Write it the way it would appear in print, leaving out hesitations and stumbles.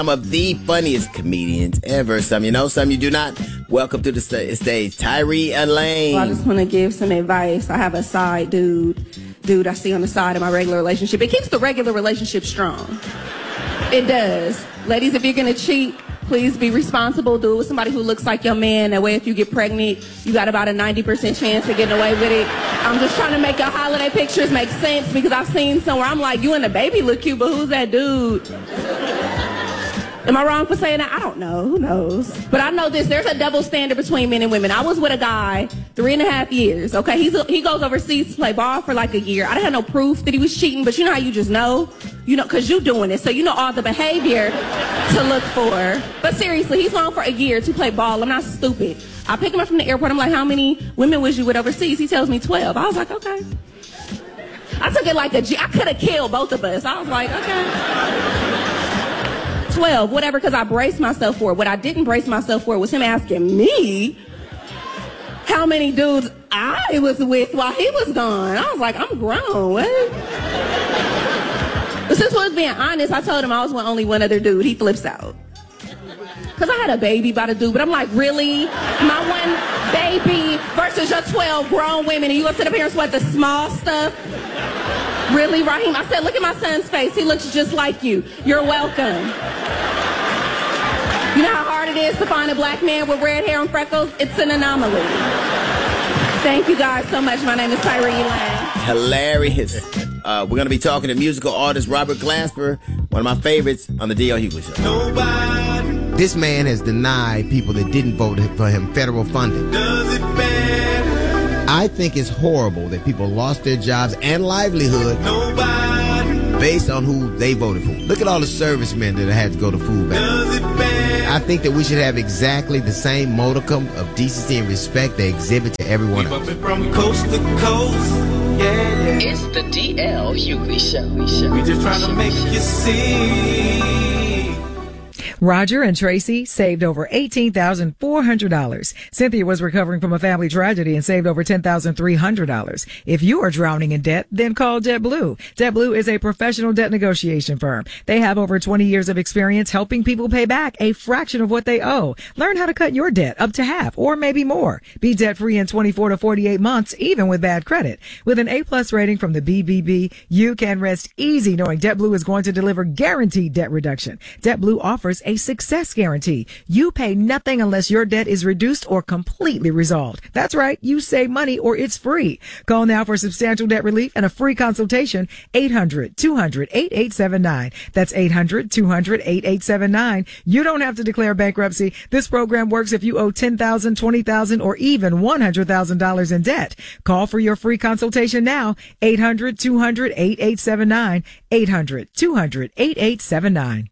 Some of the funniest comedians ever. Some you know, some you do not. Welcome to the stage, Tyree Elaine. Well, I just want to give some advice. I have a side dude I see on the side of my regular relationship. It keeps the regular relationship strong. It does. Ladies, if you're going to cheat, please be responsible. Do it with somebody who looks like your man. That way, if you get pregnant, you got about a 90% chance of getting away with it. I'm just trying to make your holiday pictures make sense because I've seen somewhere I'm like, you and the baby look cute, but who's that dude? Am I wrong for saying that? I don't know. Who knows? But I know this. There's a double standard between men and women. I was with a guy 3.5 years, okay? He goes overseas to play ball for like a year. I didn't have no proof that he was cheating, but you know how you just know? You know, because you're doing it. So you know all the behavior to look for. But seriously, he's gone for a year to play ball. I'm not stupid. I pick him up from the airport. I'm like, how many women was you with overseas? He tells me 12. I was like, okay. I took it like I could have killed both of us. I was like, okay. 12, whatever, because I braced myself for it. What I didn't brace myself for was him asking me how many dudes I was with while he was gone. I was like, I'm grown. What? But since we was being honest, I told him I was with only one other dude. He flips out. Because I had a baby by the dude, but I'm like, really? My one baby versus your 12 grown women, and you gonna sit up here and sweat the small stuff? Really, Raheem? I said, look at my son's face. He looks just like you. You're welcome. You know how hard it is to find a black man with red hair and freckles? It's an anomaly. Thank you guys so much. My name is Tyree Elaine. Hilarious. We're going to be talking to musical artist Robert Glasper, one of my favorites on the D.L. Hughley Show. Nobody. This man has denied people that didn't vote for him federal funding. Does it matter? I think it's horrible that people lost their jobs and livelihood based on who they voted for. Look at all the servicemen that had to go to food banks. I think that we should have exactly the same modicum of decency and respect they exhibit to everyone else. From coast to coast, yeah. It's the DL Hughley Show. We just trying to make you see. Roger and Tracy saved over $18,400. Cynthia was recovering from a family tragedy and saved over $10,300. If you are drowning in debt, then call JetBlue. JetBlue is a professional debt negotiation firm. They have over 20 years of experience helping people pay back a fraction of what they owe. Learn how to cut your debt up to half or maybe more. Be debt-free in 24 to 48 months, even with bad credit. With an A-plus rating from the BBB, you can rest easy knowing JetBlue is going to deliver guaranteed debt reduction. JetBlue offers a success guarantee. You pay nothing unless your debt is reduced or completely resolved. That's right. You save money or it's free. Call now for substantial debt relief and a free consultation. 800-200-8879. That's 800-200-8879. You don't have to declare bankruptcy. This program works if you owe $10,000, $20,000, or even $100,000 in debt. Call for your free consultation now. 800-200-8879. 800-200-8879.